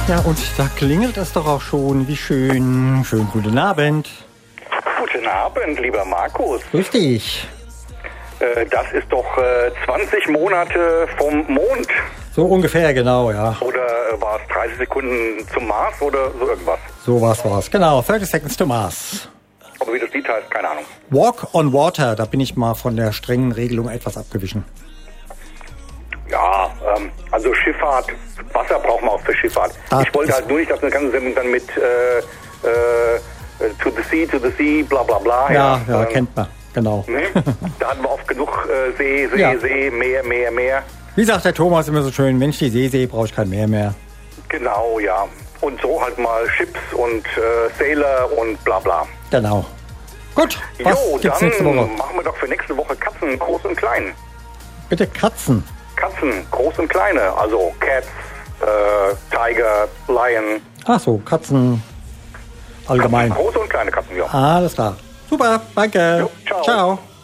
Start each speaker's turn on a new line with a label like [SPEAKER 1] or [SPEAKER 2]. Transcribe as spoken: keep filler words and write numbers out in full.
[SPEAKER 1] Ja, und da klingelt es doch auch schon. Wie schön. Schönen guten Abend.
[SPEAKER 2] Guten Abend, lieber Markus.
[SPEAKER 1] Grüß dich.
[SPEAKER 2] Äh, das ist doch äh, zwanzig Monate vom Mond.
[SPEAKER 1] So ungefähr, genau, ja.
[SPEAKER 2] Oder äh, war es dreißig Sekunden zum Mars oder so irgendwas?
[SPEAKER 1] So was war's. Genau, thirty Seconds to Mars.
[SPEAKER 2] Aber wie das Lied heißt, keine Ahnung.
[SPEAKER 1] Walk on Water, da bin ich mal von der strengen Regelung etwas abgewichen.
[SPEAKER 2] Ja, ähm, also Schifffahrt, Wasser braucht man auch für Schifffahrt.
[SPEAKER 1] Das
[SPEAKER 2] ich wollte
[SPEAKER 1] ist-
[SPEAKER 2] halt nur nicht, dass eine ganze Sendung dann mit äh, äh, to the sea, to the sea, bla bla bla.
[SPEAKER 1] Ja, ja,
[SPEAKER 2] ähm,
[SPEAKER 1] kennt man, genau.
[SPEAKER 2] Ne? Da hatten wir oft genug äh, See, See,
[SPEAKER 1] Ja.
[SPEAKER 2] See, Meer, Meer, Meer.
[SPEAKER 1] Wie sagt der Thomas immer so schön, wenn ich die See sehe, brauche ich kein Meer mehr.
[SPEAKER 2] Genau, ja. Und so halt mal Chips und äh, Sailor und bla bla.
[SPEAKER 1] Genau. Gut, was
[SPEAKER 2] Jo,
[SPEAKER 1] gibt's
[SPEAKER 2] dann
[SPEAKER 1] nächste Woche?
[SPEAKER 2] machen wir doch für nächste Woche Katzen, groß und klein.
[SPEAKER 1] Bitte Katzen.
[SPEAKER 2] Katzen, groß und kleine. Also Cats, äh, Tiger, Lion.
[SPEAKER 1] Ach so, Katzen allgemein.
[SPEAKER 2] Katzen, große und kleine Katzen, ja.
[SPEAKER 1] Alles klar. Super, danke.
[SPEAKER 2] Jo, ciao.
[SPEAKER 1] Ciao.